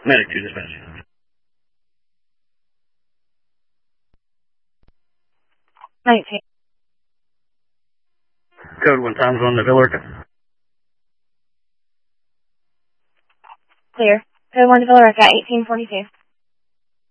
Medic 2 dispatch. Code 1 times 1 to Villarica. Clear. Code 1 to Villarica, 1842.